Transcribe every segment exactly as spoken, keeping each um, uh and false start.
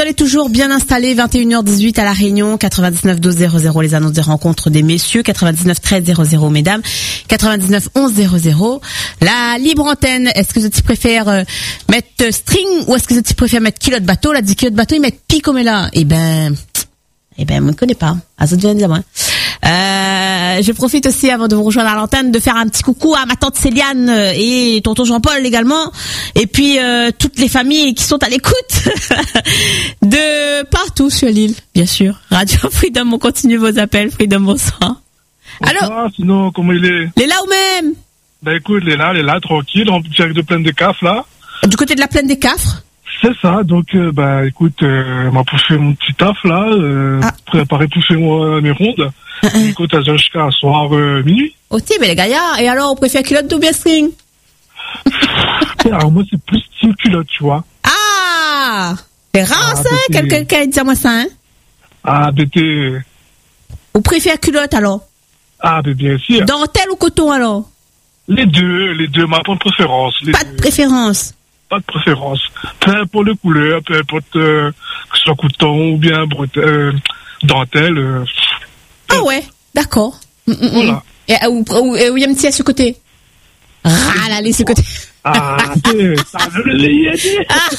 Elle est toujours bien installée, vingt et une heures dix-huit à La Réunion, quatre-vingt-dix-neuf douze zéro zéro les annonces des rencontres des messieurs, quatre-vingt-dix-neuf treize zéro zéro mesdames, quatre-vingt-dix-neuf onze zéro zéro. La libre antenne, est-ce que tu préfères euh, mettre string ou est-ce que tu préfères mettre culotte bateau? Là, dit culotte bateau, ils mettent pico mais là. Eh ben, eh ben, moi, je ne connais pas. Ah, ça devient moi. Euh, je profite aussi avant de vous rejoindre à l'antenne de faire un petit coucou à ma tante Céliane et tonton Jean-Paul également, et puis euh, toutes les familles qui sont à l'écoute de partout sur l'île, bien sûr. Radio Freedom, on continue vos appels. Freedom, bonsoir. Bonsoir. Allô. Sinon, comment il est? Il est là ou même? Ben écoute, il est là, il est là, tranquille, en direct de Plaine des Cafres là. Du côté de la Plaine des Cafres? C'est ça, donc euh, bah écoute, euh, m'a poussé mon petit taf là, euh, ah. préparé pousser moi mes rondes. Uh-uh. Écoute, à jusqu'à soir euh, minuit. Ok, mais les gars, et alors on préfère culotte ou bien string? Alors moi c'est plus style culotte, tu vois. Ah, c'est rare Ah, ça, ben, quelqu'un qui a dit à moi ça, hein? Ah ben t'es... Ou préfère culotte alors? Ah ben bien sûr. Dentelle ou coton alors? Les deux, les deux, ma pas de préférence. Les Pas deux. de préférence. Pas de préférence. Peu importe les couleurs, peu importe euh, que ce soit coton ou bien brute, euh, dentelle. Euh, Ah ouais, d'accord. Mm, mm, voilà. mm. Et euh, où, où, où y a un petit à ce côté? Ah là, allez, ce côté. Ah, c'est ça, je l'ai dit.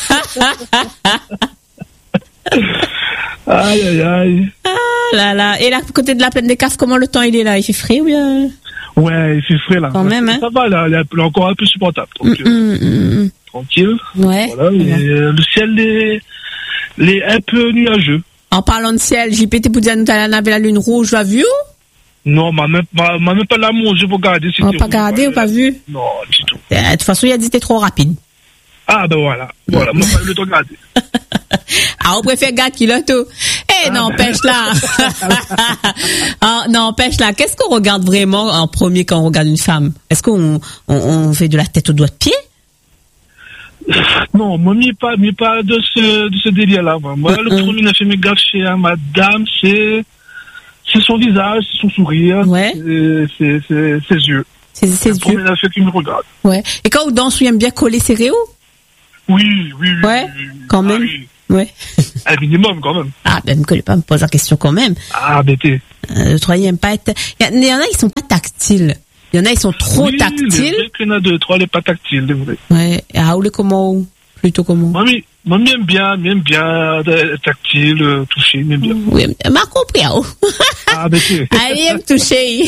Aïe, aïe, aïe. Ah là là. Et là, côté de la Plaine des Cafres, comment le temps il est là? Il fait frais ou bien? Ouais, il fait frais là. Quand même, hein. Ça va, là, il est encore un peu supportable. Donc, Mm, mm, mm, mm. tranquille. Ouais. Voilà, et, euh, le ciel est, est un peu nuageux. En parlant de ciel, J P T pour dire nous t'as la lune rouge, tu as vu? Non, m'a même, m'a, m'a même pas l'amour, je vais regarder si On t'es pas rouge, regardé ouais. ou pas vu? Non, du tout. Euh, De toute façon, il a dit que t'es trop rapide. Ah, ben voilà. Voilà, moi, pas eu le temps de regarder. Ah, on préfère gars qui l'a tout. Eh, n'empêche là. Ah, n'empêche là. Qu'est-ce qu'on regarde vraiment en premier quand on regarde une femme? Est-ce qu'on on, on fait de la tête au doigt de pied? Non, moi, m'y pas, m'y pas de ce, de ce délire-là, moi. Moi, Mm-mm. le premier n'a fait mes gaffes chez hein, madame, c'est, c'est son visage, c'est son sourire, Ouais. c'est, c'est, c'est ses yeux. C'est ses Le premier yeux. n'a fait qui me regarde. Ouais. Et quand on danse, on aime bien coller ses réaux? Oui, oui, oui. Ouais, oui, oui. quand Ah, même. oui. Ouais. Un minimum, quand même. Ah, ben, me collez pas, me pose la question quand même. Ah, bêté. Euh, le troisième aime pas être, il y, a- il y en a, ils sont pas tactiles. Il y en a, ils sont trop oui, tactiles. Les vrais qu'il y en a deux, trois, les pas tactiles, les vrais. Ouais. Et ah, ou les comment? Plutôt comment? Moi, mi- moi, m'aime bien, m'aime bien, euh, tactile, euh, toucher, m'aime bien. Oui, m'a compris, oh. Ah, bêté. Allez, aime toucher.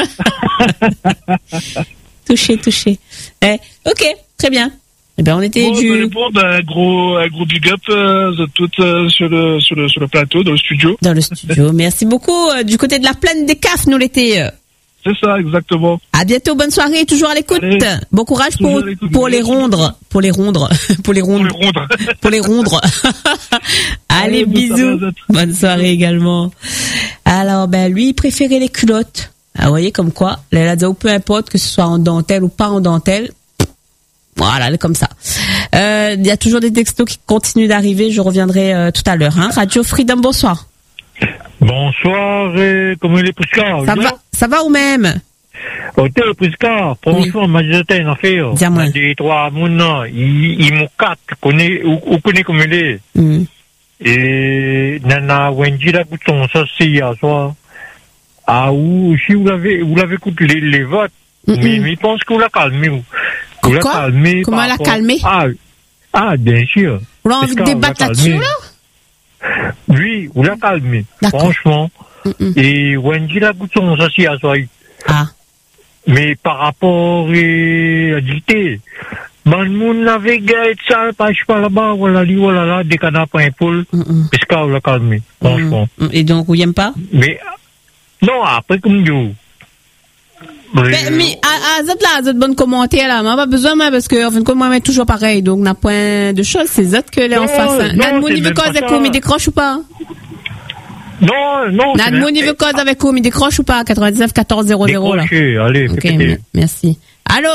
toucher, toucher. Eh, ok, très bien. Eh ben, on était Bon, du... je vais répondre à un gros, un gros big up, euh, de toutes, euh, sur le, sur le, sur le plateau, dans le studio. Dans le studio. Merci beaucoup. Euh, Du côté de la Plaine des Cafres, nous l'été. euh. C'est ça, exactement. À bientôt, bonne soirée, toujours à l'écoute. Allez, Bon courage toujours pour, à l'écoute. pour les rondres. Pour les rondres. Pour les Pour rondes. les rondres. Pour les rondres. Allez, Allez, bonne soirée bisous. à vous. Bonne soirée également. Alors, ben, lui, il préférait les culottes. Ah, vous voyez, comme quoi, la radio, peu importe que ce soit en dentelle ou pas en dentelle. Voilà, comme ça. Euh, il y a toujours des textos qui continuent d'arriver. Je reviendrai euh, tout à l'heure. Hein. Radio Freedom, bonsoir. Bonsoir, et comment il est Prisca? Ça va, ça va ou même? Ok, Prisca, franchement, moi j'étais une affaire. Dis-moi. Moi, des trois mouna, ils, ils m'ont quatre, connaît, ou, ou connaît comme il est. Mm. Et, nana, Wendy, la bouton, ça c'est hier soir. Ah, ou, si vous l'avez, vous l'avez écouté les, les votes, Mm-mm. mais, mais je pense que vous la calmez, vous. Vous la Quoi? calmez. Comment par la rapport- calmer? Ah, ah, bien sûr. On a envie de Prisca, vous la débattre là-dessus, calmez. là? Oui, vous la calmez. D'accord. Franchement. Mm-mm. Et Wendy, la bouton, ça c'est hier soir. Ah. Mais par rapport à la dictée, man moun n'avait gagné ça, pas je pas là-bas, voilà, li, voilà, là, des canards pas un poule, Mm-mm. parce qu'on l'a calmé, franchement. Mm. Et donc, vous n'aimez pas? Mais, non, après, comme you. Mais, mais, à, à, zot là, zot bonne commentaire là, moi, pas besoin, moi, parce que, en fin de compte, moi, mais toujours pareil, donc, n'a point de choses, c'est zot que les en Non, face, hein. non, Nad Mouni c'est veut même cause pas avec ça. vous, il décroche ou pas? Non, non, Nad Mouni veut cause avec vous, il décroche ou pas? quatre-vingt-dix-neuf quatorze zéro zéro là. Décrochez, allez, Ok, fais péter. me- merci. Allô?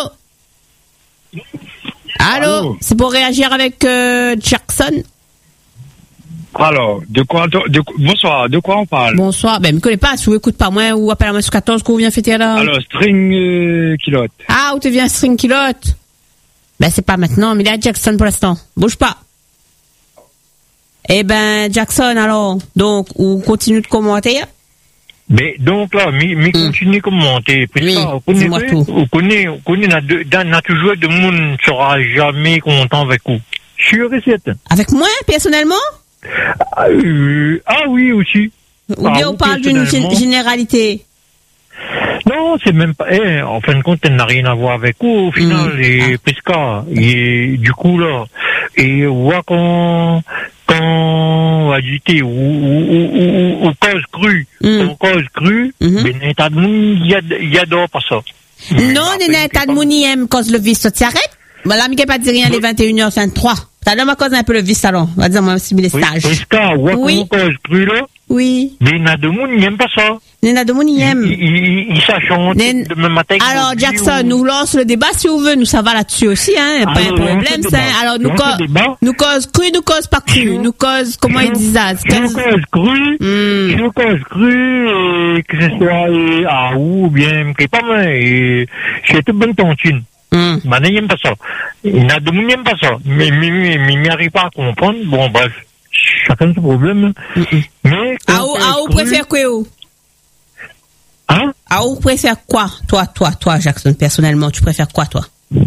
Allô? Allô? C'est pour réagir avec, euh, Jackson? Alors, de quoi, de, de- bonsoir, de quoi on parle? Bonsoir. Ben, me connais pas, si vous écoutez pas moi, ou appelle à moi sur quatorze, qu'on vient fêter là. Alors, string euh, culotte. Ah, où te vient string culotte? Ben, c'est pas maintenant, mais il est à Jackson pour l'instant. Bouge pas. Eh ben, Jackson, alors, donc, on continue de commenter. Mais donc là, mi, mi Mm. continue commenter. Puis Oui, ça, vous connaissez, dis-moi tout. vous connaissez, vous connaissez, dans, dans toujours de monde ne sera jamais content avec vous. Sûr et certain. Avec moi, personnellement? Ah, euh, ah oui, aussi. Ou Ah, bien vous, on parle d'une personnellement. gén- généralité? Non, c'est même pas, eh, en fin de compte, elle n'a rien à voir avec vous, au final, Mm. et Ah. Prisca, et du coup, là, et voit quand, quand, agité, ou, ou, ou, ou, ou cause crue, Mm. ou cause crue, Mhm. ben, l'état de monde, il y a, il y a d'or pas ça. Non, n'est pas de moniem cause le vice, tu arrêtes? Voilà, mais pas dire rien les vingt et une heures vingt-trois. T'as là, ma cause un peu le vice, alors. On va dire, moi, si les Oui, stages. Prisca, voit Oui. quand cause crue, là, Oui. mais il y a de monde, il n'aime pas ça. Néna de moniem. Il, il, il s'achante Nen- demain matin. Alors, il dit, Jackson, ou- nous lance le débat si vous voulez. Nous, ça va là-dessus aussi, hein. Pas un Alors, lance problème, le ça. débat. Alors, nous, Lance cause, le débat. nous cause cru, nous cause pas cru. Je- Nous cause, comment ils disent ça? Je cause cru, Hmm. je cause cru, et que ce soit euh, à ou bien, que pas mal, et c'est toute bonne tontine. Hmm. Maintenant, il n'aime pas ça. Il y a de monde qui n'aime pas ça. Mais, mais, mais, mais il n'arrive pas à comprendre. Bon, bref, chacun son problème. Mais, Ah, ou, ah, ou préfère quoi, ou? Hein? Ah, ou préfère quoi? Toi, toi, toi, Jackson, personnellement, tu préfères quoi, toi?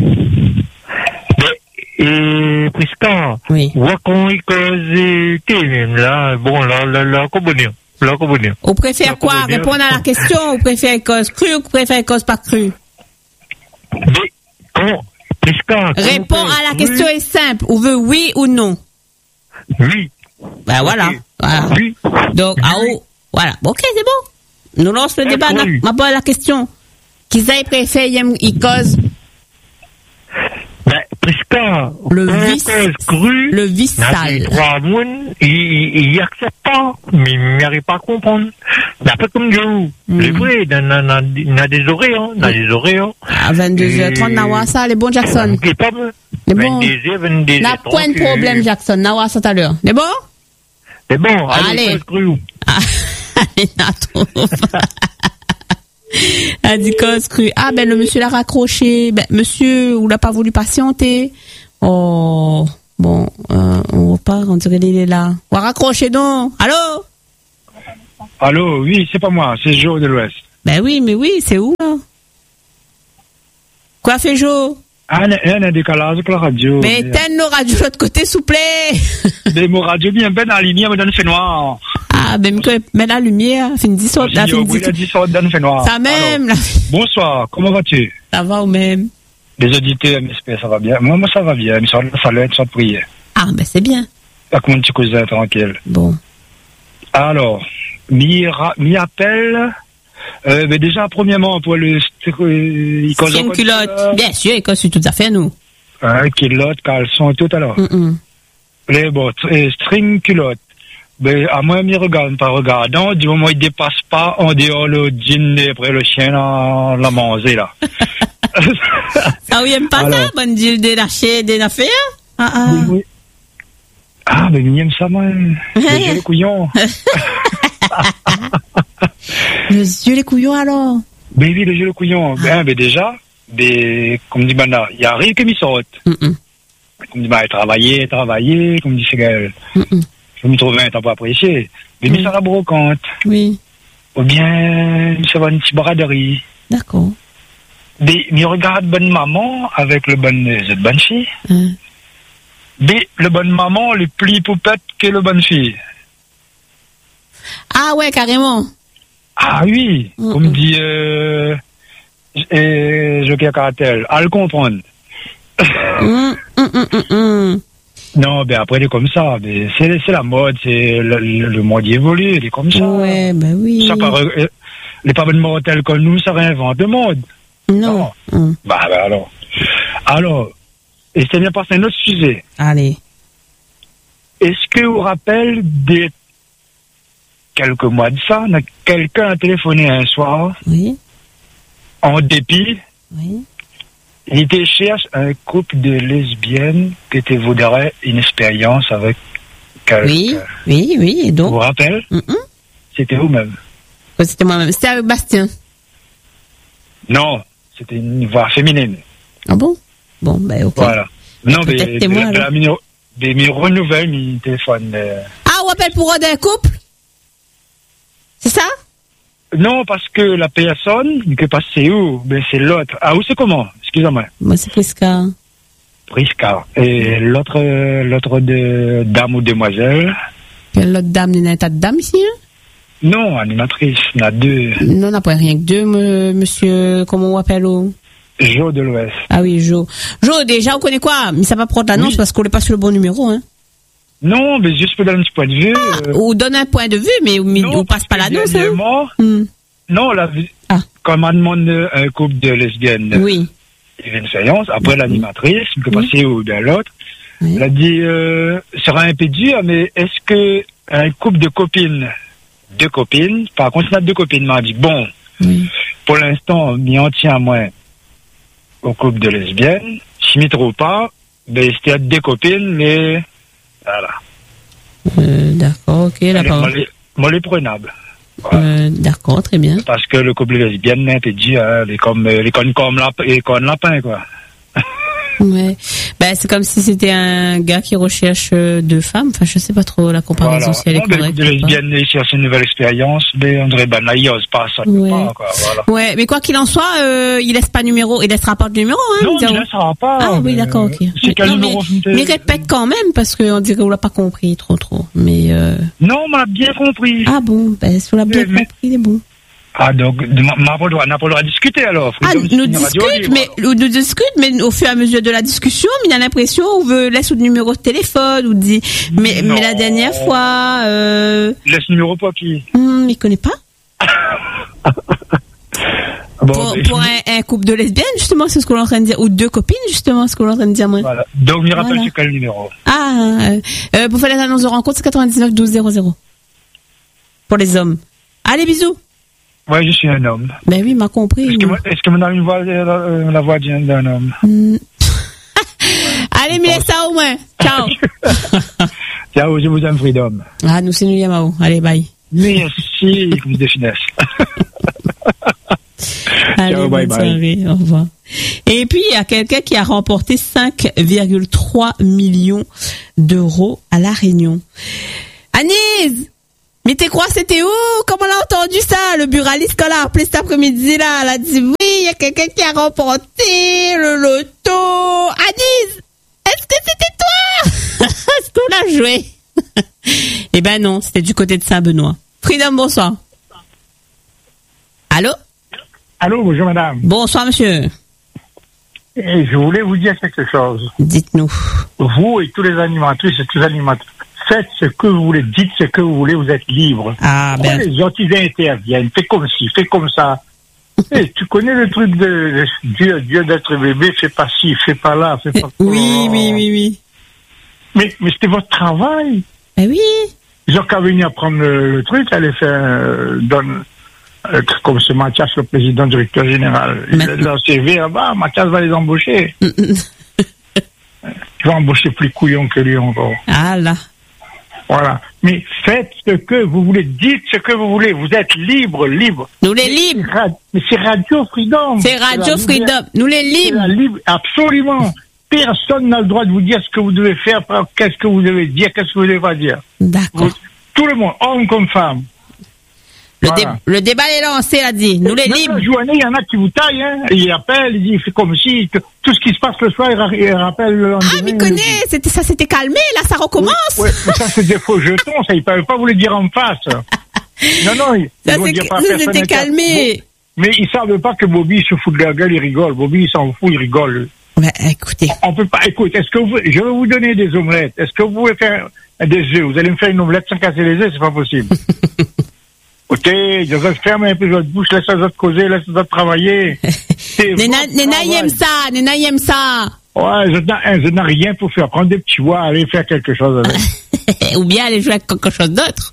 Et, Prisca, Oui. voit qu'on y cause, t'es même là, bon, là, là, là, comment dire? Là, comment dire? Ou préfère Là, quoi? comment dire? Répondre à la question, ou préfère cause cru, ou préfère cause pas cru? Mais, quand, Prisca, quand Réponds cause à la cru, question est simple. Ou veut oui ou non? Oui. Ben voilà. Ok. Voilà. Oui. Donc, ah, ou, voilà. Ok, c'est bon. Nous lance le Eh, débat. oui. Ma bonne la question. Qui ça, il préfère, il il cause Ben, Prisca, Le quand vice- cause cru, le vice dans sale. les trois mounes, il, il, il accepte pas, mais il n'arrive pas à comprendre. Mais après, comme Dieu, Mm. c'est vrai, il y en a, il y en a- il y en a des oreilles, hein, il y en a des oreilles, hein. À vingt-deux heures trente, n'a ça, les bons Jackson. C'est pas mal. Les bons. vingt-deux heures, vingt-deux N'a heures point de trente, problème, euh, Jackson. N'a ça tout à l'heure. Les bons? C'est bon, allez, Allez. cause cru. Ah, allez, Nato. A dit cause cru. Ah, ben, le monsieur l'a raccroché. Ben, monsieur, ou l'a pas voulu patienter. Oh, bon, euh, on repart, on dirait qu'il est là. On va raccrocher donc. Allô? Allô, oui, c'est pas moi, c'est Joe de l'Ouest. Ben oui, mais oui, c'est où, là? Quoi fait Joe? Ah, il y a un décalage avec la radio. Mais éteins nos radios de l'autre côté, s'il vous plaît. Mais mon radio bien ben aligné, me donne fait noir. Ah, ben, mets la lumière. Fin de dix sortes, la fin de Oui, il a dix. dit ça, donne fait noir. Ça même, là. Alors, bonsoir, comment vas-tu? Ça va ou même? Les auditeurs, j'espère, ça va bien. Moi, moi, ça va bien. Ils sont de salette, ils sont de prière. Ah, ben, c'est bien. Pas comme un petit cousin, tranquille. Bon. Alors, m'y ra- m'y appelle. Euh, mais déjà, premièrement, pour le euh, il cause C'est une encore culotte. ça. Bien sûr, il cause tout à fait, nous. Hein, culotte, caleçon, tout alors. Mm -mm. Les bon, tr- string culotte. Ben, à moi, m'y regarde pas regardant. Du moment où il dépasse pas en dehors le jean et après le chien l'a l'a mangé, là. Ah oui, aime pas ça, Alors. bonne deal de lâcher des affaires? Ah, ah. Oui, oui. Ah, mais il aime ça, moi. Le jeu le couillon. Monsieur les couillons, alors. Ben oui, le jeu le couillon. Ben, ben déjà, ben, comme dit Banda, il y a rien qui m'y saute. Mm -mm. Comme dit, ben, travailler, travailler, comme dit Segal. Mm -mm. Je me trouve un temps pas apprécié. Mais Oui. mais ça la brocante. Oui, Ou bien, ça va une petite braderie. d'accord. Mais, mais regarde bonne maman avec le bon, euh, cette bonne fille. Hein. Mais le bonne maman, les plis poupettes que le bonne fille. Ah ouais, carrément. Ah oui, Mm, comme mm. dit, euh, euh, Joker Cartel, à le comprendre. Mm, mm, mm, mm, mm. Non, ben après, il est comme ça. Mais c'est, c'est la mode, c'est le, le, le monde évolue, il est comme ça. Ouais, ben oui. Ça paraît, euh, les pas bonnes mortels comme nous, ça réinvente le monde. Non. Mm. Bah, bah alors. Alors, et c'est bien passé un autre sujet. Allez. Est-ce que vous rappelez des quelques mois de ça, on a quelqu'un a téléphoné un soir, Oui, en dépit, oui. il était cherche un couple de lesbiennes qui te voudraient une expérience avec quelqu'un. Oui, oui, oui, et Vous donc? vous rappelez? Mm -mm. C'était vous-même. Ouais, c'était moi-même. C'était avec Bastien. Non, c'était une voix féminine. Ah bon? Bon, ben, ok. Voilà. Non, mais Peut-être de t'es moi, la, de la alors. minor- Des mes renouvelle mes téléphones. Euh... Ah, on appelle pour un couple? C'est ça? Non, parce que la personne qui passe c'est où? Ben c'est l'autre. Ah, où c'est comment? Excusez-moi. Moi, c'est Prisca. Prisca. Et l'autre, l'autre de dame ou demoiselle? L'autre dame, il y a un tas de dames ici, hein? Non, animatrice, il y en a deux. Non, on n'a pas rien que deux, me, monsieur, comment on appelle au? Jo de l'Ouest. Ah oui, Jo. Jo, déjà, on connaît quoi? Mais ça va prendre l'annonce oui. Parce qu'on n'est pas sur le bon numéro, hein. Non, mais juste pour donner un petit point de vue. Ah, euh... Ou donne un point de vue, mais, mais non, on passe pas l'annonce, hein. Hmm. Non, la, ah. quand on demande un couple de lesbiennes. Oui. Il y avait une séance, après oui. l'animatrice, on peut oui. passer ou bien l'autre. Oui. Elle a dit, euh, ça sera un peu dur, mais est-ce que un couple de copines, deux copines, par contre, c'est deux copines, m'a dit, bon, oui. pour l'instant, m'y en tient moins au couple de lesbiennes. Je m'y trouve pas, ben, c'était deux copines, mais, voilà. Euh, d'accord, ok, la parole. Moi, les prenables. Voilà. Euh, d'accord, très bien. Parce que le couple lesbienne, un peu dit, hein, les comme, les connes comme lapin, les connes lapin, quoi. Ouais. Ben, c'est comme si c'était un gars qui recherche deux femmes. Enfin, je sais pas trop la comparaison voilà. si elle est non, correcte. Les lesbiennes, ils cherchent une nouvelle expérience, mais on dirait, ben, là, ils osent pas, ça ouais. pas, quoi, voilà. Ouais, mais quoi qu'il en soit, euh, il laisse pas numéro, il laissera pas de numéro, hein. Non, il laissera pas. Ah oui, d'accord, ok. C'est quel non, numéro? Mais, mais répète quand même, parce qu'on dirait qu'on l'a pas compris trop, trop. Mais, euh... Non, on l'a bien compris. Ah bon, ben, si on l'a bien mais, compris, il est bon. Ah, donc, on n'a pas le droit, on n'a pas le droit de discuter, alors. Ah, nous discute, mais, nous discute, mais au fur et à mesure de la discussion, il a l'impression, on veut, laisse le numéro de téléphone, ou dit, mais, mais la dernière fois, euh... Laisse le numéro pour qui? Hum, il connaît pas? Bon, pour pour un, un couple de lesbiennes, justement, c'est ce qu'on est en train de dire, ou deux copines, justement, c'est ce qu'on est en train de dire, moi. Voilà. Donc, il me rappelle voilà. c'est quel numéro? Ah, euh, pour faire les annonces de rencontre, c'est quatre-vingt-dix-neuf douze zéro zéro. Pour les hommes. Allez, bisous. Ouais, je suis un homme. Ben oui, m'a compris. Est-ce que, est-ce que madame une voix, euh, la voix d'un homme? Mm. Allez, mais laisse ça au moins. Ciao. Ciao, je vous aime, Freedom. Ah, nous, c'est nous, Yamao. Allez, bye. Merci, comme de finesse. Allez, ciao, bye, bye. Soirée, au revoir. Et puis, il y a quelqu'un qui a remporté cinq virgule trois millions d'euros à La Réunion. Agnès! Mais t'es quoi, c'était où? Comment on a entendu ça? Le buraliste, quand elle a appelé cet après-midi, là, elle a dit, oui, il y a quelqu'un qui a remporté le loto. Anis, est-ce que c'était toi? Est-ce qu'on l'a joué? Eh ben non, c'était du côté de Saint-Benoît. Freedom, bonsoir. Allô? Allô, bonjour madame. Bonsoir monsieur. Et je voulais vous dire quelque chose. Dites-nous. Vous et tous les animatrices et tous les animateurs, faites ce que vous voulez, dites ce que vous voulez, vous êtes libre. Ah, ben. Les autres, ils interviennent, fais comme ci, fais comme ça. Et tu connais le truc de, de Dieu, Dieu d'être bébé, fais pas ci, fais pas là, fais pas. Oui, oui, oui, oui. Mais, mais c'était votre travail. Eh oui. Ils ont qu'à venir prendre le, le truc, aller faire, euh, donne, euh, comme c'est Mathias, le président directeur général. Il a leur C V là-bas, Mathias va les embaucher. Il va embaucher plus couillon que lui encore. Ah là. Voilà. Mais faites ce que vous voulez, dites ce que vous voulez. Vous êtes libre, libre. Nous les libres. Mais c'est Radio Freedom. C'est Radio Freedom. Nous les libres. Libre. Absolument. Personne n'a le droit de vous dire ce que vous devez faire, qu'est-ce que vous devez dire, qu'est-ce que vous devez pas dire. D'accord. Vous, tout le monde, homme comme femme. Le, voilà. dé- le débat est lancé, a dit. Nous les libres. La journée, il y en a qui vous taillent, hein. Ils appellent, ils disent, c'est comme si, tout ce qui se passe le soir, ils rappellent le lendemain. Ah, mais connais, c'était, ça s'était calmé, là, ça recommence. Oui, ouais, mais ça, c'est des faux jetons, ça, ils peuvent pas vous le dire en face. Non, non, ils, ça, ils vont dire pas ça s'était calmé. Mais ils savent pas que Bobby se fout de la gueule, il rigole. Bobby, il s'en fout, il rigole. Ben, écoutez. On, on peut pas, écoute, est-ce que vous, je vais vous donner des omelettes. Est-ce que vous pouvez faire des œufs? Vous allez me faire une omelette sans casser les œufs, c'est pas possible. Ok, je vais fermer un peu votre bouche, laisse les autres causer, laisse les autres travailler. Nena, Nena aime ça, Nena aime ça. Ouais, je n'ai, je n'ai rien pour faire. Prendre des petits bois, aller faire quelque chose avec. Ou bien aller jouer avec quelque chose d'autre.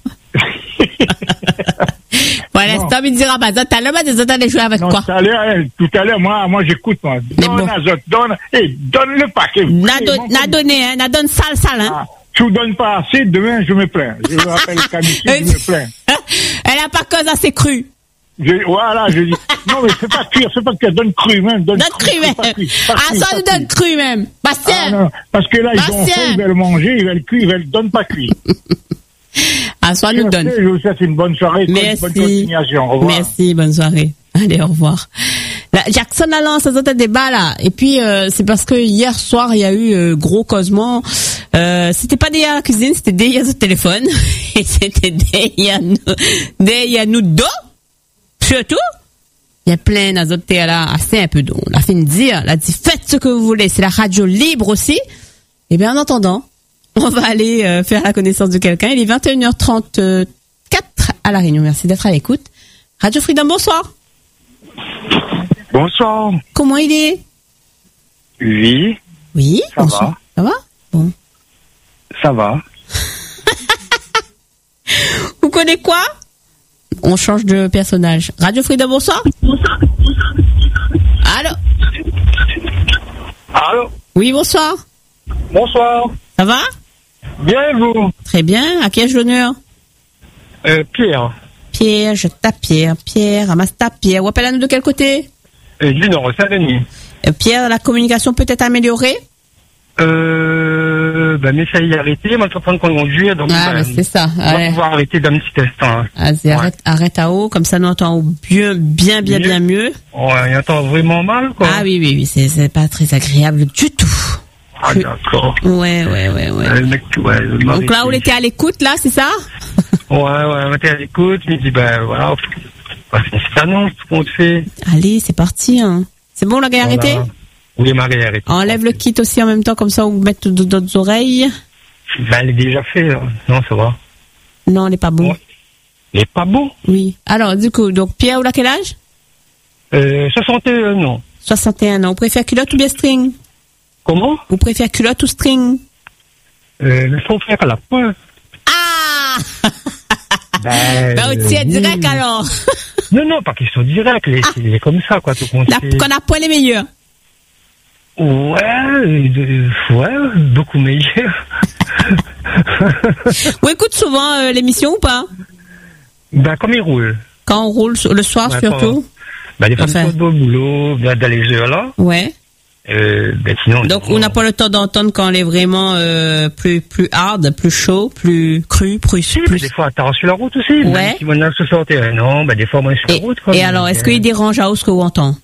Voilà, c'est il dira, bah, tout à l'heure, des autres aller jouer avec non, quoi? Tout à l'heure, tout à l'heure, moi, moi, j'écoute, moi. Donne bon. à autres, donne, hey, donne le paquet. N'a, don, n'a donné, hein, n'a donné sale, sale, hein. Ah. Tu ne donnes pas assez, demain je me plains. Je me rappelle Camille, je me plains. Elle n'a pas cause assez crue. Je, voilà, je dis, non, mais c'est pas cuire, c'est pas cuire, donne cru même, donne, Donne cru même. pas cuit, pas Ah, cuit, ça pas nous cuit. donne cru même. Bastien. Ah, non, parce que là, ils ont Bastien. faim, ils veulent manger, ils veulent cuire, ils veulent, donne pas cuit. Ah, ça nous donne. Je vous souhaite une bonne soirée, une Merci. bonne continuation. Au revoir. Merci, bonne soirée. Allez, au revoir. Là, Jackson a lancé un débat là. Et puis, euh, c'est parce que hier soir, il y a eu euh, gros causement. Euh, c'était pas derrière la cuisine, c'était derrière le téléphone. Et c'était derrière nous, derrière nous deux. Surtout, il y a plein d'autres là, assez un peu d'eau. On a fait une dire, elle a dit, faites ce que vous voulez. C'est la radio libre aussi. Et bien, en attendant, on va aller euh, faire la connaissance de quelqu'un. Il est vingt et une heures trente-quatre à La Réunion. Merci d'être à l'écoute. Radio Freedom, bonsoir. Bonsoir. Comment il est? Oui, Oui, Ça bonsoir. va. Ça va? Bon. ça va. Vous connaissez quoi? On change de personnage. Radio Freedom, bonsoir. Allô? Allô? Oui, bonsoir. Bonsoir. Ça va? Bien et vous? Très bien. À qui ai-je l'honneur? Euh, Pierre. Pierre, je tape Pierre. Pierre, ramasse ta Pierre. Vous appelez à nous de quel côté? Et du Nord, Saint-Denis. Euh, Pierre, la communication peut être améliorée? Euh, ben, mais ça y est arrêté. Moi, je suis en train de conduire, donc, Ah, ben, mais c'est ça. on va Ouais. pouvoir arrêter d'un petit instant. hein. Vas-y, Ouais. arrête, arrête à haut, comme ça nous entendons bien, bien, bien, Mieux. bien mieux. Ouais, il entend vraiment mal, quoi. Ah oui, oui, oui, c'est, c'est pas très agréable du tout. Ah, d'accord. Ouais, ouais, ouais, ouais. Euh, Le mec, ouais, le Donc mari- là, on était à l'écoute, là, c'est ça? Ouais, ouais, on était à l'écoute. Il me dit, ben, voilà, bah, c'est une petite annonce qu'on te fait. Allez, c'est parti, hein. C'est bon, la gars, Voilà. arrêtez? Oui, Marie, arrête. Enlève le kit aussi en même temps, comme ça, on met d'autres oreilles. Ben, elle est déjà fait, là. Non, ça va. Non, elle est pas bon. Ouais. Il est pas beau. Oui. Alors, du coup, donc, Pierre, vous avez quel âge? Euh, soixante et un ans. soixante et un ans. Vous préférez culotte ou bien string? Comment? Vous préférez culotte ou string? Euh, il faut faire la pointe. Ah! Ben, Ben, on tient oui. direct, alors. Non, non, pas question directe. Il est, il est comme ça, quoi, tout compte La, fait. qu'on a point les meilleurs. Ouais, euh, ouais, beaucoup meilleur. Vous écoutez souvent euh, l'émission ou pas? Ben, comme il roule. Quand on roule sur- le soir, Ouais, surtout? Ben, des fois, Enfin. il faut au boulot, ben, dans les heures, là. Ouais. Euh, ben, sinon. Donc, on n'a pas le temps d'entendre quand elle est vraiment euh, plus plus hard, plus chaud, plus cru, plus... Si, mais plus... des fois, t'as sur la route aussi. Ouais. Même si on a soixante et un ans, ben, des fois, on est sur la Et, route, quoi. et Mais, alors, est-ce euh, qu'il dérange à haut ce que vous entend?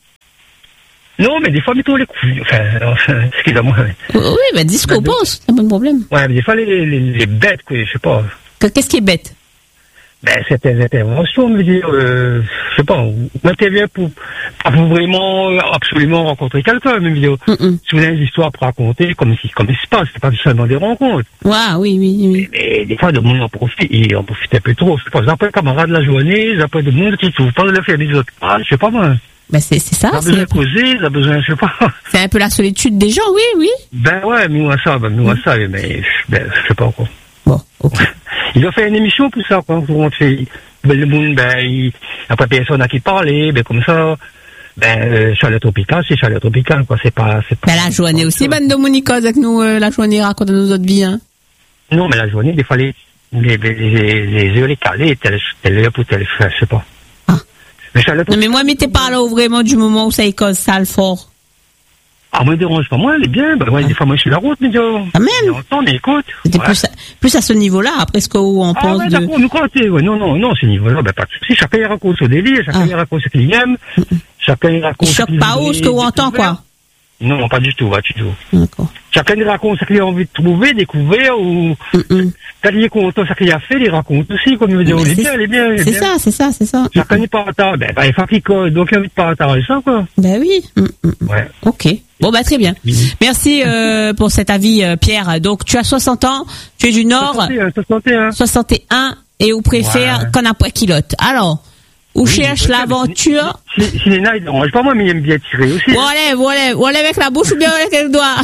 Non, mais des fois, mettons les couilles. Enfin, enfin, excusez-moi. Oui, ben dis ce qu'on Ben, pense, c'est pas de problème. Ouais, mais des fois, les, les, les bêtes, quoi, je sais pas. Que- Qu'est-ce qui est bête? Ben, c'était des interventions, me dire, euh, je sais pas, on intervient pour, pour vraiment, euh, absolument rencontrer quelqu'un, même vidéo. Mm -mm. Si vous avez des histoires pour raconter, comme si, comme il se passe, c'est pas seulement des rencontres. Ouais, oui, oui, oui. Mais des fois, le monde en profite, il en profite un peu trop. Je sais pas, j'appelle camarade la journée, j'appelle de monde qui trouve pas de le faire des autres. Ah, je sais pas moi. Ben c'est c'est ça, Il a besoin de c'est causer, il a besoin, je sais pas. c'est un peu la solitude des gens, oui, oui. Ben ouais, mais moi ça, ben moi ça, mais, ben, je sais pas encore. Bon, ok. Il a fait une émission pour ça, quoi. Pour fait, ben, le monde, ben, il, après personne à qui parler, ben, comme ça, ben, euh, chalet tropical, c'est chalet tropical, quoi. C'est pas, c'est pas. Ben la journée aussi, Ben de Monica avec nous, euh, la journée raconte nos autres vies, hein. Non, mais la journée, des fois, les, les, les, les, les heures, les calés, telle, telle heure pour telle, je sais pas. Ah. Le chalet Non, mais moi, mettez pas là vraiment du moment où ça y cause sale fort. Ah, moi, il dérange pas, moi, elle est bien, ben, ouais, des fois, moi, je suis sur la route, mais, oh, Quand même. on entend, mais écoute. C'était Ouais. plus, à, plus à ce niveau-là, après ce qu'on Ah pense ouais, de... d'accord, nous comptez, ouais, non, non, non, ce niveau-là, ben, pas de souci, chacun y raconte son délire, chacun Ah. y raconte ce qu'il aime, chacun y raconte Il choque pas haut ce que vous entend, quoi. Non, pas du tout, pas du tout. D'accord. Chacun y raconte ce qu'il a envie de trouver, découvrir, ou, Mm -mm. quand il est content, ce qu'il a fait, il raconte aussi, comme il veut dire, Mais il est c'est- bien, il est bien, il est C'est bien. ça, c'est ça, c'est ça. Chacun y partage, ben, ben, il faut qu'il code, donc il a envie de partager ça, quoi. Ben oui. Mm, mm. Ouais. Ok. Bon, bah très bien. Merci euh, pour cet avis, euh, Pierre. Donc, tu as soixante ans, tu es du Nord, soixante et un, soixante et un. soixante et un, et on préfère Ouais. qu'on n'a pas kilote. Alors, on cherche peut-être, l'aventure. Si, si les nains, ils dérangent pas moi, mais il aime bien tirer aussi. Voilà, voilà, voilà avec la bouche ou bien avec le doigt.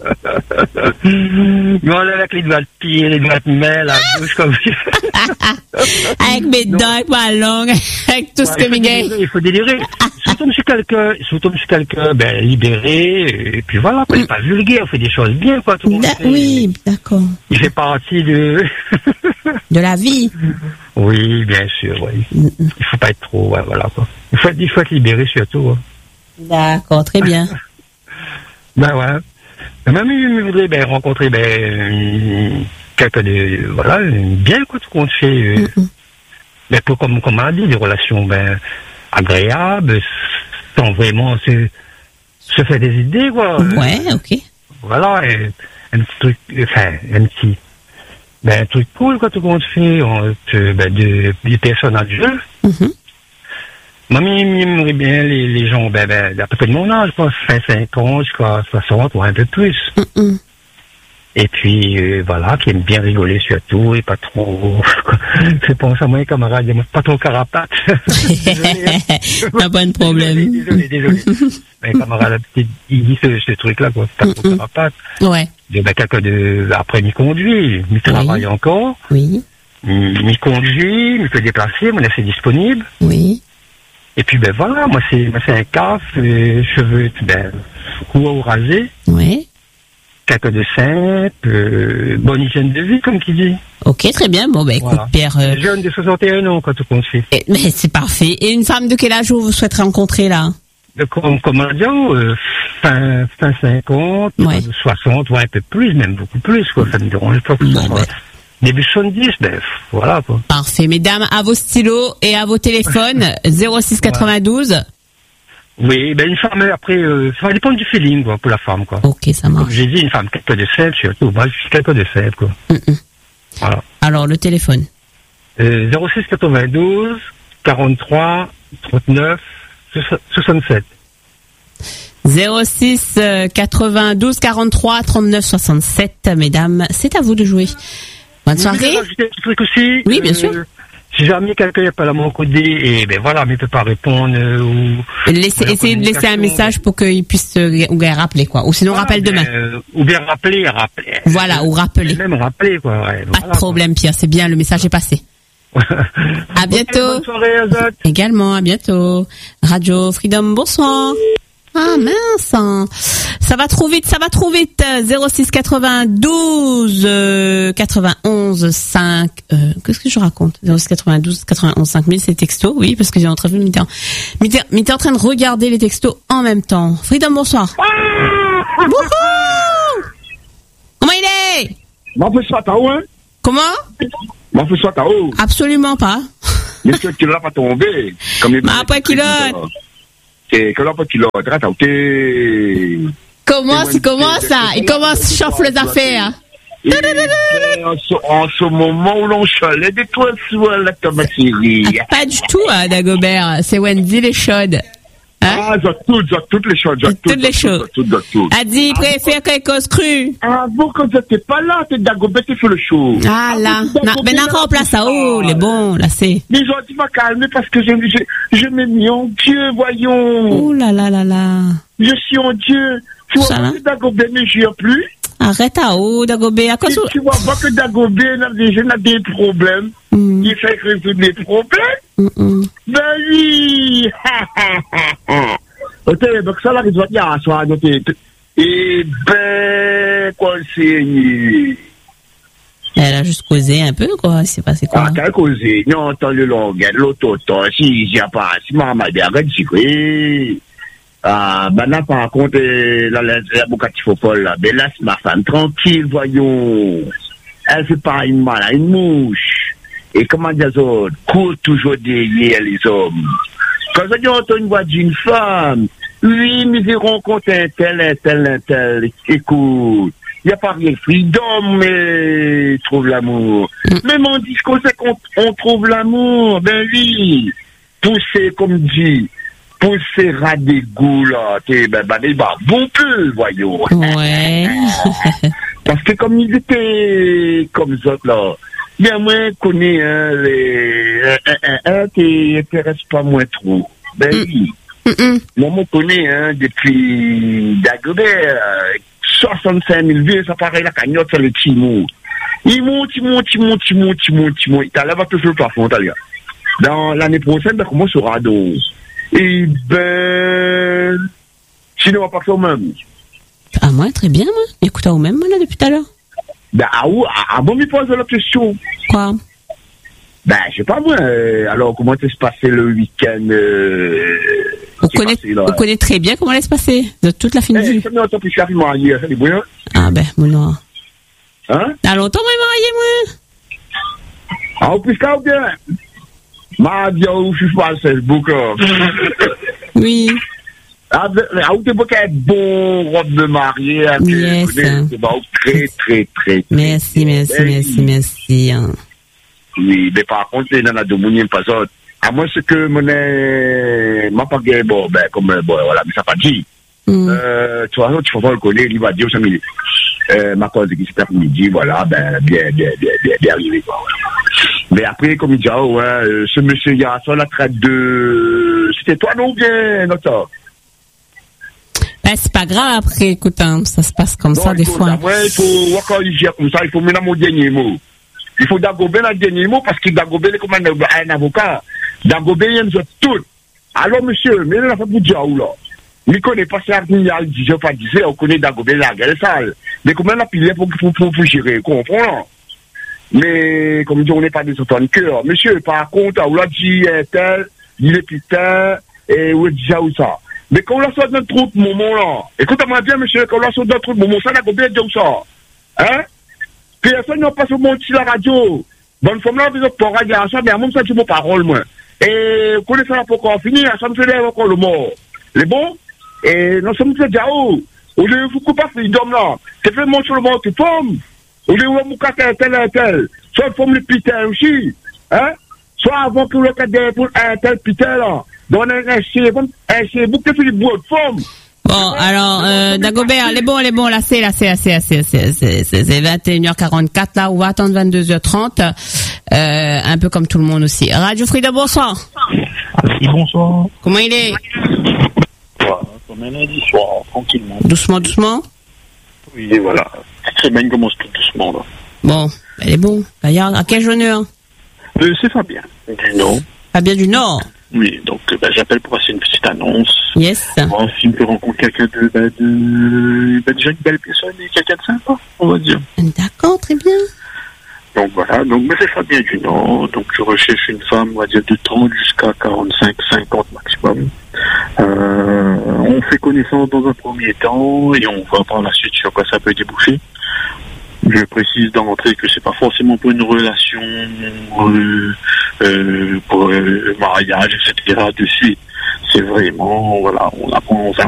Mais on a avec les doigts de pied, les doigts de main, la bouche, comme Avec mes dents, avec ma langue, avec tout ce que il, faut mes gars. délirer, il faut délirer. Si on tombe sur quelqu'un, si on tombe sur quelqu'un, ben, libéré, et puis voilà, quoi, il n'est pas vulgaire, on fait des choses bien, quoi, tout le monde. Da- fait. Oui, d'accord. Il fait partie de, De la vie. Oui, bien sûr, oui. Mm-mm. Il faut pas être trop, ouais, voilà, quoi. Il faut être, il faut être libéré surtout. Hein. D'accord, très bien. Ben ouais. Même il voudrait ben, rencontrer ben, quelqu'un de, voilà, bien, quoi, tout compte fait. Euh, ben, pour, comme, comme on a dit, des relations ben, agréables, sans vraiment se, se faire des idées, quoi. Ouais, ok. Voilà, et, un petit truc, enfin, un petit, ben, un truc cool, quoi, tout compte fait, on, te, ben, de, des personnes adultes. Mm-hmm. Moi, j'aimerais bien les, les gens, ben, ben, à peu près de mon âge, quoi, cinquante ans, jusqu'à soixante, ou un peu plus. Mm-mm. Et puis, euh, voilà, qui aiment bien rigoler surtout, et pas trop, je pense à moi, camarade, pas trop carapate. Pas pas de problème. Désolé, désolé. Mais camarade, il dit ce, ce truc-là, quoi, pas trop Mm-mm. carapate. Ouais. Et ben, quelqu'un de, après, il conduit, il travaille oui. encore. Oui. Il conduit, il peut déplacer, mon assez disponible. Oui. Et puis, ben voilà, moi, c'est, moi, c'est un caf, euh, cheveux, ben, courts ou rasés. Oui. Quelqu'un de simple, euh, bonne hygiène de vie, comme qui dit. Ok, très bien. Bon, ben, écoute, voilà. Pierre. Euh... Jeune de soixante et un ans, quand tout compte fait. Et, mais c'est parfait. Et une femme de quel âge vous souhaiterez rencontrer, là? De, comme, comme on dit, euh, fin, fin cinquante, ouais. soixante, ou ouais, un peu plus, même beaucoup plus, quoi. Ça me dérange pas. Que bon, ben. Début soixante-dix, ben, voilà, quoi. Parfait. Mesdames, à vos stylos et à vos téléphones, zéro six quatre-vingt-douze. Oui, ben, une femme, après, euh, ça va dépendre du feeling, quoi, pour la femme, quoi. Ok, ça marche. Comme j'ai dit, une femme, quelqu'un de simple, surtout. Moi, je suis quelqu'un de simple, quoi. Mm-mm. Voilà. Alors, le téléphone. Euh, zéro six quatre-vingt-douze, quarante-trois, trente-neuf, soixante-sept. zéro six quatre-vingt-douze, quarante-trois, trente-neuf, soixante-sept. Mesdames, c'est à vous de jouer. Bonne soirée. Je vais rajouter un petit truc aussi. Oui, bien euh, sûr. Si jamais quelqu'un n'a pas la main codée, et ben voilà, mais il peut pas répondre, euh, ou. Laissez, essayez de laisser un message pour qu'il puisse, euh, ou bien rappeler, quoi. Ou sinon, voilà, rappelle demain. Euh, ou bien rappeler, rappeler. Voilà, ou rappeler. Même rappeler, quoi, ouais. Pas voilà, de problème, Pierre, c'est bien, le message est passé. À bientôt. Okay, bonne soirée, Azat. Également, à bientôt. Radio Freedom, bonsoir. Ah mince, hein. Ça va trop vite, ça va trop vite. zéro six quatre-vingt-douze euh, quatre-vingt-onze cinq. Euh, qu'est-ce que je raconte? zéro six quatre-vingt-douze quatre-vingt-onze cinq mille, c'est texto. Oui, parce que j'ai entrevu le mi-temps. Mi-temps en train de regarder les textos en même temps. Freedom, bonsoir. Wouhou! Comment il est? M'en fais ça, t'as où, hein? Comment? M'en fais ça, t'as où? Absolument pas. Mais ce qu'il n'a pas tombé. Comme il Ma après kilote. C'est que là, pas kilote. T'as outé. Comment, c'est comment ça? Il commence à chauffer les affaires. En ce, en ce moment où l'on chalait des toits sur la tomaterie. Ah, pas du tout, hein, Dagobert. C'est Wendy les chaudes. Hein? Ah, j'ai toutes, j'ai toutes les choses, j'ai toutes, toutes les choses. A dit, il préfère quelque chose cru. Ah, vous, quand j'étais pas là, t'es Dagobert qui fait le show. Ah, là. Mais n'a pas en place à haut, les bons, là, c'est. Mais j'ai dit, va calmer parce que je, je, je m'ai mis en Dieu, voyons. Oh là là là là. Je suis en Dieu. Tu vois pas que Dagobert ne gère plus? Arrête à haut, Dagobert. Tu, tu vois pas que Dagobert n'a déjà des problèmes. Mm. Il fait résoudre des problèmes. Mm -mm. Ben oui. Ok, donc ça là, il doit dire à soi. Et ben, quoi, c'est. Elle a juste causé un peu, quoi. C'est passé quoi? Ah, t'as causé. Non, t'as le langage, l'auto, si, il n'y a pas, si maman bien, arrête, c'est ah, ben là, par contre, là, la, la boucatifopole, là, ben là, c'est ma femme, tranquille, voyons. Elle fait pas une mal à une mouche. Et comment dire, les autres, court toujours derrière les hommes. Quand je dis, on entend une voix d'une femme, oui, mais ils rencontrent un tel, un tel, un tel, écoute, il n'y a pas rien de freedom, mais trouve l'amour. Mm. Même en discours, c'est qu'on on trouve l'amour, ben oui. Pousser, comme dit, pousser ras d'égout, là, t'es, ben, ben, ben, bon peu, voyons. Ouais. Parce que comme ils étaient, comme ça, là, bien, moi, je connais, hein, les, un, un, un, qui intéresse pas moins trop. Ben oui. Mm. Moi, je connais, hein, depuis Dagobert, soixante-cinq mille vues, ça paraît la cagnotte, c'est le Timon. Il monte, il monte, il monte, il monte, il monte, il monte. Il t'enlève un peu sur le plafond, t'as l'air. Dans l'année prochaine, ben, comment sera donc? Et ben, sinon, on va pas faire au même. Ah, moi, très bien, moi. Écoute, au même, moi, là, depuis tout à l'heure. Ben, ah, où, ah, bon, il pose la question. Quoi? Ben, je sais pas moi. Euh, alors, comment s'est passé le week-end euh, On connaît, passé, là, on connaît très bien comment elle se passer de toute la fin de vie. Ça fait longtemps que je suis arrivé marié, ça, les bouillons. Ah ben, mon nom. Hein? T'as longtemps moi marié, moi? Ah, au plus qu'à bien. Ma vie, je suis pas Facebook. Oui. Ah, où t'es beau qu'elle bon robe de mariée. Yes. C'est bon, très, très, très. Merci, merci, merci, merci. Oui, mais par contre, il y en a deux mouniens pas ça. À moins ce que mon m'a pas gagné, bon, ben, comme, bon, voilà, mais ça pas dit. Mm. Euh, tu vois, tu vas pas le connaître, il va dire, ça me euh, ma cause qui s'est midi, voilà, ben, bien, bien, bien, bien, bien arrivé, quoi. Mais après, comme il dit, oh, ouais, euh, ce monsieur, il y a ça, la traite de, c'était toi, non, bien, notre? Ben, c'est pas grave, après, écoute, hein, ça se passe comme non, ça, des faut, fois. Ouais, il faut, encore, il gère comme ça, il faut mener mon dernier mot. Il faut Dagobé le dernier mot parce que Dagobé est comme un avocat. Dagobé il aime tout. Alors monsieur, mais là, ça vous dire où là? Il ne connaît pas ça, il a dit, je pas dire, on connaît Dagobé la gueule sale. Mais comment la pile pour pour pour pour gérer, comprends? Mais comme dit, on n'est pas des autres en cœur. Monsieur, par contre, on l'a dit tel, il est putain, et où est déjà où ça? Mais quand on l'a sorti d'un trou de moment là, écoutez-moi bien, monsieur, quand on l'a sorti d'un trou de moment, ça Dagobé dit où ça? Hein? Personne n'a pas sur mon petit la radio. Bonne forme là, vous êtes pour radio, ça, mais à mon sens, c'est mon parole, moi. Et, vous connaissez ça pour qu'on finisse, ça me fait encore le mort. Les bons? Et, non, ça me fait déjà, oh. Au lieu de vous couper ce d'homme là, c'est fait mon sur le mort qui tombe. Au lieu de vous casser un tel, un tel. Soit il faut me le piter aussi. Hein? Soit avant que vous le cassez pour un tel piter là. Donc, on a un chien, un chien, vous qui fait du bois de forme. Bon, alors, euh, Dagobert, elle est bon, elle est bon, là, c'est, là, c'est, c'est, c'est, c'est, c'est, c'est vingt et une heures quarante-quatre, là, on va attendre vingt-deux heures trente, euh, un peu comme tout le monde aussi. Radio Frida, bonsoir. Oui, bonsoir. Comment il est? Voilà, comme un lundi soir, tranquillement. Doucement, doucement? Oui, et voilà. Cette semaine commence tout doucement, là. Bon, elle est bon. Regarde, à quel honneur? Euh, c'est Fabien, du Nord. Fabien du Nord? Oui, donc bah, j'appelle pour passer une petite annonce. Yes. Voir si me peut rencontrer quelqu'un de, bah, de bah, déjà une belle personne et quelqu'un de sympa, on va dire. D'accord, très bien. Donc voilà, donc bah, c'est Fabien du Nord, donc je recherche une femme, on va dire de trente jusqu'à quarante-cinq, cinquante maximum. Euh, on fait connaissance dans un premier temps et on va par la suite sur quoi ça peut déboucher. Je précise d'entrée que c'est pas forcément pour une relation euh, euh, pour euh, mariage, et cetera de suite. C'est vraiment, voilà, on apprend, on